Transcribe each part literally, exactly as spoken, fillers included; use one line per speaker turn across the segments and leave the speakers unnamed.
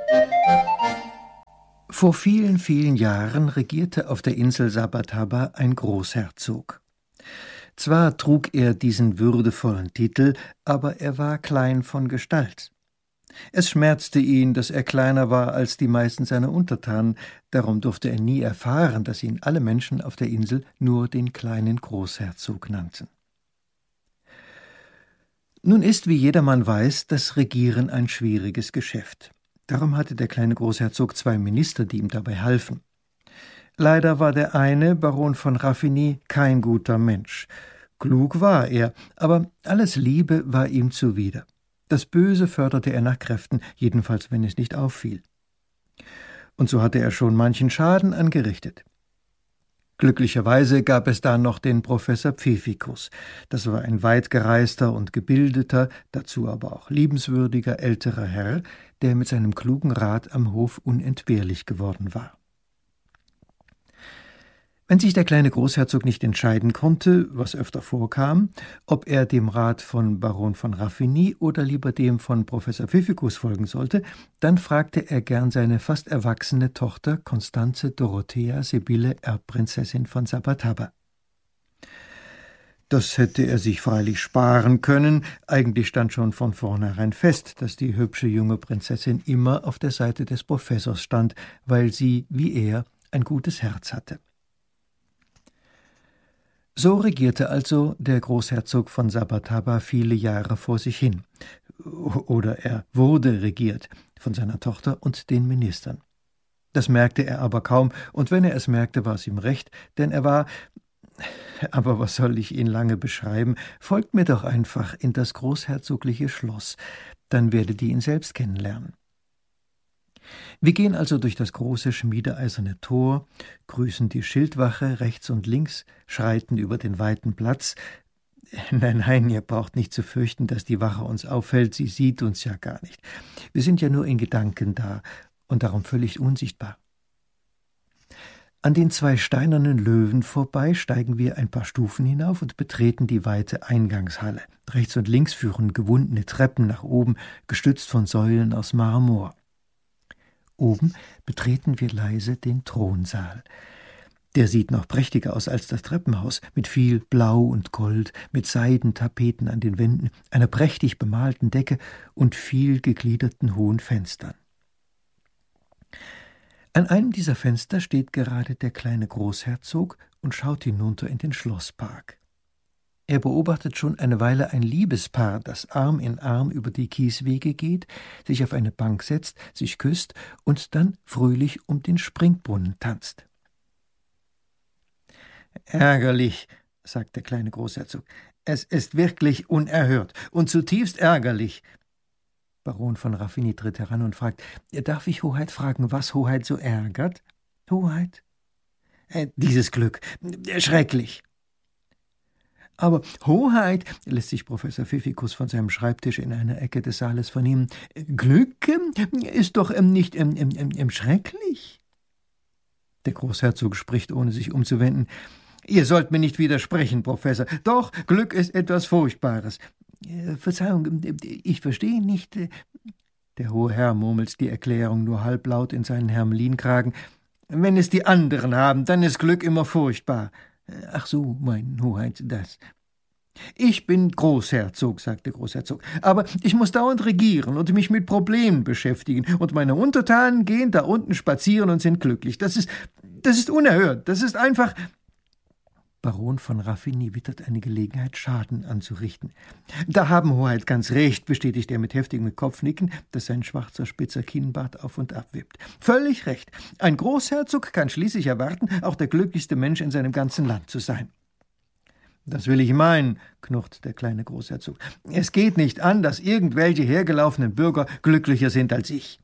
Vor vielen, vielen Jahren regierte auf der Insel Sabataba ein Großherzog. Zwar trug er diesen würdevollen Titel, aber er war klein von Gestalt. Es schmerzte ihn, dass er kleiner war als die meisten seiner Untertanen, darum durfte er nie erfahren, dass ihn alle Menschen auf der Insel nur den kleinen Großherzog nannten. Nun ist, wie jedermann weiß, das Regieren ein schwieriges Geschäft. Darum hatte der kleine Großherzog zwei Minister, die ihm dabei halfen. Leider war der eine, Baron von Raffigny, kein guter Mensch. Klug war er, aber alles Liebe war ihm zuwider. Das Böse förderte er nach Kräften, jedenfalls wenn es nicht auffiel. Und so hatte er schon manchen Schaden angerichtet. Glücklicherweise gab es da noch den Professor Pfiffikus. Das war ein weitgereister und gebildeter, dazu aber auch liebenswürdiger älterer Herr, der mit seinem klugen Rat am Hof unentbehrlich geworden war. Wenn sich der kleine Großherzog nicht entscheiden konnte, was öfter vorkam, ob er dem Rat von Baron von Raffigny oder lieber dem von Professor Pfiffikus folgen sollte, dann fragte er gern seine fast erwachsene Tochter Constanze Dorothea Sibylle Erbprinzessin von Sabataba. Das hätte er sich freilich sparen können. Eigentlich stand schon von vornherein fest, dass die hübsche junge Prinzessin immer auf der Seite des Professors stand, weil sie, wie er, ein gutes Herz hatte. So regierte also der Großherzog von Sabataba viele Jahre vor sich hin. Oder er wurde regiert von seiner Tochter und den Ministern. Das merkte er aber kaum, und wenn er es merkte, war es ihm recht, denn er war, aber was soll ich ihn lange beschreiben, folgt mir doch einfach in das großherzogliche Schloss, dann werdet ihr ihn selbst kennenlernen. Wir gehen also durch das große schmiedeeiserne Tor, grüßen die Schildwache rechts und links, schreiten über den weiten Platz. Nein, nein, ihr braucht nicht zu fürchten, dass die Wache uns auffällt, sie sieht uns ja gar nicht. Wir sind ja nur in Gedanken da und darum völlig unsichtbar. An den zwei steinernen Löwen vorbei steigen wir ein paar Stufen hinauf und betreten die weite Eingangshalle. Rechts und links führen gewundene Treppen nach oben, gestützt von Säulen aus Marmor. Oben betreten wir leise den Thronsaal. Der sieht noch prächtiger aus als das Treppenhaus, mit viel Blau und Gold, mit Seidentapeten an den Wänden, einer prächtig bemalten Decke und viel gegliederten hohen Fenstern. An einem dieser Fenster steht gerade der kleine Großherzog und schaut hinunter in den Schlosspark. Er beobachtet schon eine Weile ein Liebespaar, das Arm in Arm über die Kieswege geht, sich auf eine Bank setzt, sich küsst und dann fröhlich um den Springbrunnen tanzt. »Ärgerlich«, sagt der kleine Großherzog. »Es ist wirklich unerhört und zutiefst ärgerlich.« Baron von Raffigny tritt heran und fragt, »Darf ich Hoheit fragen, was Hoheit so ärgert?« »Hoheit?« äh, »Dieses Glück. Schrecklich.« »Aber Hoheit«, lässt sich Professor Pfiffikus von seinem Schreibtisch in einer Ecke des Saales vernehmen, »Glück ist doch ähm, nicht ähm, ähm, ähm, schrecklich?« Der Großherzog spricht, ohne sich umzuwenden. »Ihr sollt mir nicht widersprechen, Professor. Doch, Glück ist etwas Furchtbares.« äh, »Verzeihung, ich verstehe nicht.« Der hohe Herr murmelt die Erklärung nur halblaut in seinen Hermelinkragen. »Wenn es die anderen haben, dann ist Glück immer furchtbar.« »Ach so, mein Hoheit, das.« »Ich bin Großherzog«, sagt der Großherzog, »aber ich muss dauernd regieren und mich mit Problemen beschäftigen, und meine Untertanen gehen da unten spazieren und sind glücklich. Das ist, das ist unerhört, das ist einfach...« Baron von Raffigny wittert eine Gelegenheit, Schaden anzurichten. »Da haben Hoheit ganz recht«, bestätigt er mit heftigem Kopfnicken, das sein schwarzer, spitzer Kinnbart auf und ab wippt. »Völlig recht. Ein Großherzog kann schließlich erwarten, auch der glücklichste Mensch in seinem ganzen Land zu sein.« »Das will ich meinen«, knurrt der kleine Großherzog. »Es geht nicht an, dass irgendwelche hergelaufenen Bürger glücklicher sind als ich.«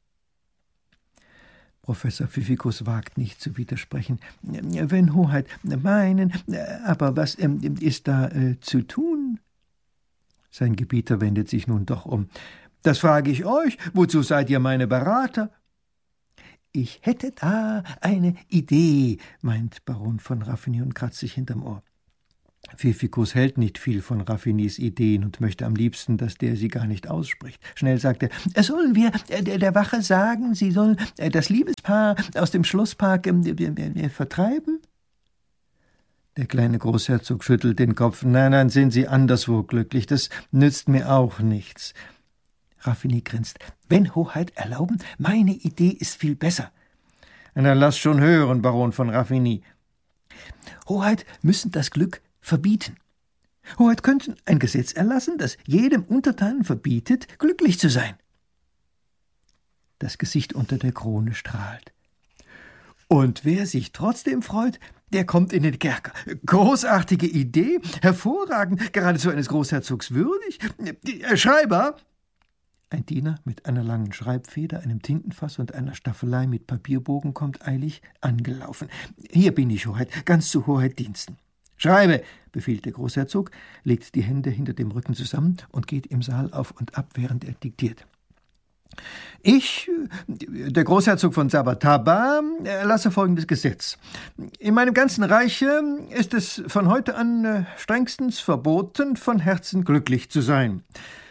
Professor Pfiffikus wagt nicht zu widersprechen. »Wenn Hoheit meinen, aber was ähm, ist da äh, zu tun?« Sein Gebieter wendet sich nun doch um. »Das frage ich euch. Wozu seid ihr meine Berater?« »Ich hätte da eine Idee«, meint Baron von Raffigny und kratzt sich hinterm Ohr. Pfiffikus hält nicht viel von Raffinis Ideen und möchte am liebsten, dass der sie gar nicht ausspricht. Schnell sagt er, sollen wir äh, der Wache sagen, sie sollen äh, das Liebespaar aus dem Schlosspark äh, vertreiben? Der kleine Großherzog schüttelt den Kopf. Nein, nein, sind Sie anderswo glücklich, das nützt mir auch nichts. Raffini grinst. Wenn Hoheit erlauben, meine Idee ist viel besser. Na, lass schon hören, Baron von Raffini. Hoheit müssen das Glück verbieten. Hoheit könnten ein Gesetz erlassen, das jedem Untertanen verbietet, glücklich zu sein. Das Gesicht unter der Krone strahlt. Und wer sich trotzdem freut, der kommt in den Kerker. Großartige Idee, hervorragend, geradezu eines Großherzogs würdig. Schreiber! Ein Diener mit einer langen Schreibfeder, einem Tintenfass und einer Staffelei mit Papierbogen kommt eilig angelaufen. Hier bin ich, Hoheit, ganz zu Hoheit Diensten. Schreibe, befiehlt der Großherzog, legt die Hände hinter dem Rücken zusammen und geht im Saal auf und ab, während er diktiert. Ich, der Großherzog von Sabataba, erlasse folgendes Gesetz. In meinem ganzen Reiche ist es von heute an strengstens verboten, von Herzen glücklich zu sein.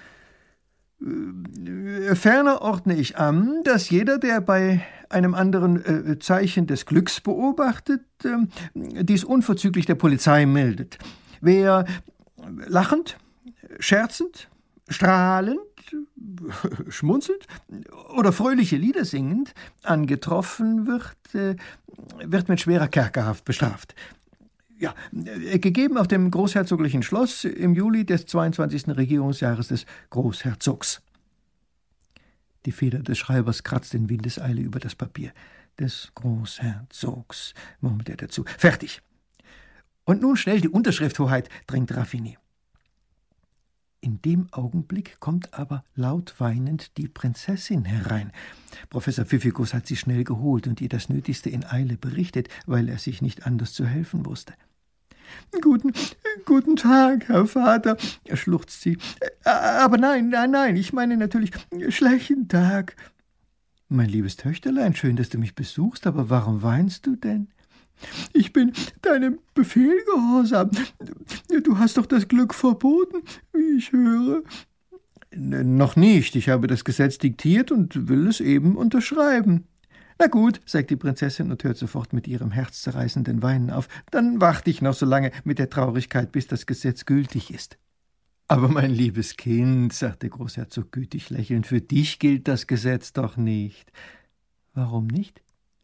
Ferner ordne ich an, dass jeder, der bei einem anderen äh, Zeichen des Glücks beobachtet, äh, dies unverzüglich der Polizei meldet. Wer lachend, scherzend, strahlend, schmunzelnd oder fröhliche Lieder singend angetroffen wird, äh, wird mit schwerer Kerkerhaft bestraft. Ja, äh, gegeben auf dem Großherzoglichen Schloss im Juli des zweiundzwanzigsten Regierungsjahres des Großherzogs. Die Feder des Schreibers kratzt in Windeseile über das Papier. Des Großherzogs, murmelt er dazu. Fertig. Und nun schnell die Unterschrift, Hoheit, drängt Raffini. In dem Augenblick kommt aber laut weinend die Prinzessin herein. Professor Pfiffikus hat sie schnell geholt und ihr das Nötigste in Eile berichtet, weil er sich nicht anders zu helfen wusste. »Guten, guten Tag, Herr Vater«, schluchzt sie. »Aber nein, nein, nein, ich meine natürlich schlechten Tag.« »Mein liebes Töchterlein, schön, dass du mich besuchst, aber warum weinst du denn?« »Ich bin deinem Befehl gehorsam. Du hast doch das Glück verboten, wie ich höre.« »Noch nicht. Ich habe das Gesetz diktiert und will es eben unterschreiben.« »Na gut«, sagt die Prinzessin und hört sofort mit ihrem herzzerreißenden Weinen auf, »dann warte ich noch so lange mit der Traurigkeit, bis das Gesetz gültig ist.« »Aber mein liebes Kind«, sagt der Großherzog gütig lächelnd, »für dich gilt das Gesetz doch nicht.« »Warum nicht?«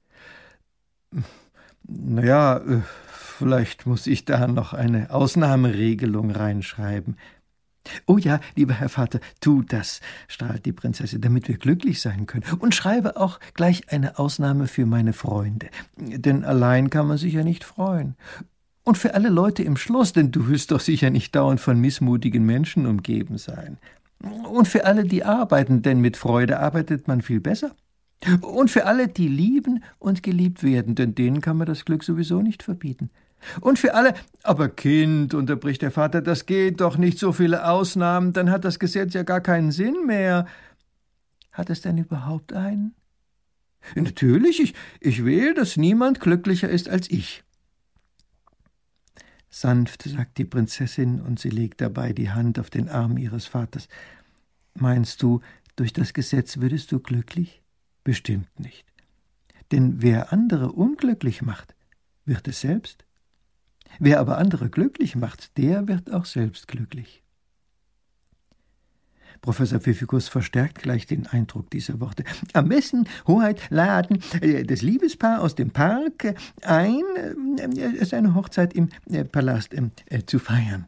»Na ja, vielleicht muss ich da noch eine Ausnahmeregelung reinschreiben.« »Oh ja, lieber Herr Vater, tu das«, strahlt die Prinzessin, »damit wir glücklich sein können. Und schreibe auch gleich eine Ausnahme für meine Freunde. Denn allein kann man sich ja nicht freuen. Und für alle Leute im Schloss, denn du willst doch sicher nicht dauernd von missmutigen Menschen umgeben sein. Und für alle, die arbeiten, denn mit Freude arbeitet man viel besser. Und für alle, die lieben und geliebt werden, denn denen kann man das Glück sowieso nicht verbieten. Und für alle, aber Kind, unterbricht der Vater, das geht doch nicht, so viele Ausnahmen, dann hat das Gesetz ja gar keinen Sinn mehr. Hat es denn überhaupt einen? Natürlich, ich, ich will, dass niemand glücklicher ist als ich. Sanft, sagt die Prinzessin, und sie legt dabei die Hand auf den Arm ihres Vaters. Meinst du, durch das Gesetz würdest du glücklich? Bestimmt nicht. Denn wer andere unglücklich macht, wird es selbst. Wer aber andere glücklich macht, der wird auch selbst glücklich. Professor Pfiffikus verstärkt gleich den Eindruck dieser Worte. Am besten, Hoheit, laden äh, das Liebespaar aus dem Park ein, äh, seine Hochzeit im äh, Palast äh, zu feiern.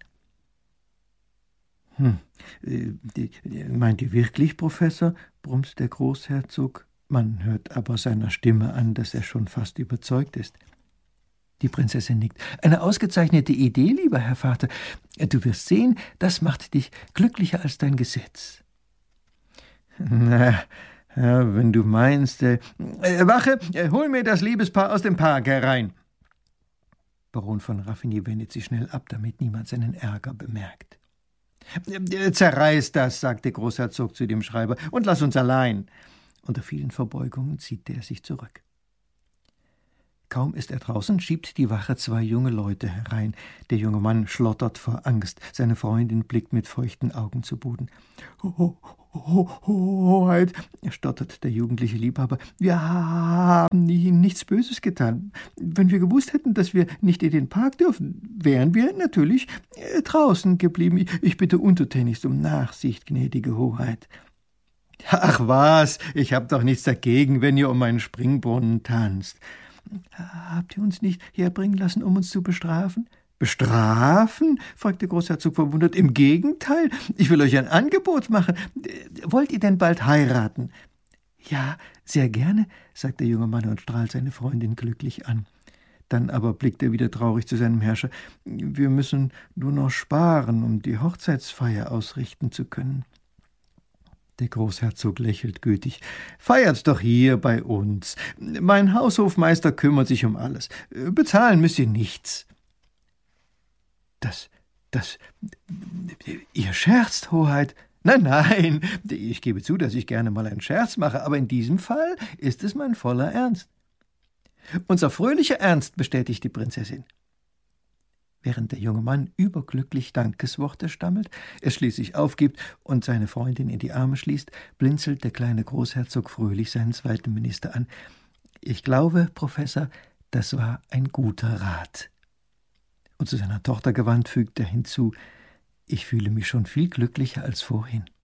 Hm, äh, die, meint ihr wirklich, Professor? Brummt der Großherzog. Man hört aber seiner Stimme an, dass er schon fast überzeugt ist. Die Prinzessin nickt. Eine ausgezeichnete Idee, lieber Herr Vater. Du wirst sehen, das macht dich glücklicher als dein Gesetz. Na, ja, wenn du meinst. Äh, äh, Wache, äh, hol mir das Liebespaar aus dem Park herein. Baron von Raffini wendet sich schnell ab, damit niemand seinen Ärger bemerkt. Äh, zerreiß das, sagt der Großherzog zu dem Schreiber, und lass uns allein. Unter vielen Verbeugungen zieht der sich zurück. Kaum ist er draußen, schiebt die Wache zwei junge Leute herein. Der junge Mann schlottert vor Angst. Seine Freundin blickt mit feuchten Augen zu Boden. Ho, ho, Hoheit, stottert der jugendliche Liebhaber, wir haben Ihnen nichts Böses getan. Wenn wir gewusst hätten, dass wir nicht in den Park dürfen, wären wir natürlich äh, draußen geblieben. Ich, ich bitte untertänigst um Nachsicht, gnädige Hoheit. Ach was, ich hab doch nichts dagegen, wenn ihr um meinen Springbrunnen tanzt. Habt ihr uns nicht herbringen lassen, um uns zu bestrafen? Bestrafen? Fragt der Großherzog verwundert. Im Gegenteil, ich will euch ein Angebot machen. Wollt ihr denn bald heiraten? Ja, sehr gerne, sagt der junge Mann und strahlt seine Freundin glücklich an. Dann aber blickt er wieder traurig zu seinem Herrscher. Wir müssen nur noch sparen, um die Hochzeitsfeier ausrichten zu können. Der Großherzog lächelt gütig. Feiert doch hier bei uns. Mein Haushofmeister kümmert sich um alles. Bezahlen müsst ihr nichts. Das, das, ihr scherzt, Hoheit. Nein, nein, ich gebe zu, dass ich gerne mal einen Scherz mache, aber in diesem Fall ist es mein voller Ernst. Unser fröhlicher Ernst, bestätigt die Prinzessin. Während der junge Mann überglücklich Dankesworte stammelt, es schließlich aufgibt und seine Freundin in die Arme schließt, blinzelt der kleine Großherzog fröhlich seinen zweiten Minister an. Ich glaube, Professor, das war ein guter Rat. Und zu seiner Tochter gewandt fügt er hinzu, ich fühle mich schon viel glücklicher als vorhin.